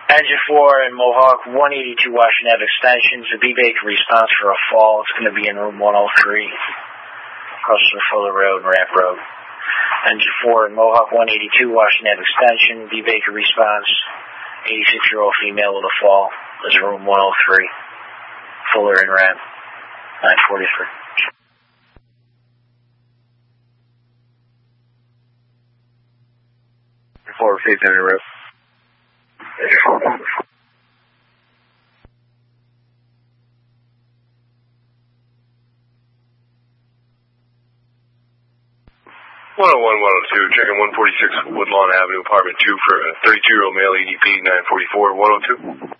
Engine 4 and Mohawk 182 Washington Ave extensions. The B Baker response for a fall. It's going to be in room 103. Across the Fuller Road and Ramp Road. Engine 4 and Mohawk 182 Washington Ave extension. B Baker response. 86-year-old female with a fall. Is room 103. Fuller and Ramp. 943. Before received any rip. Checking 146 Woodlawn Avenue, apartment 2 for a 32-year-old male EDP, 944, 102.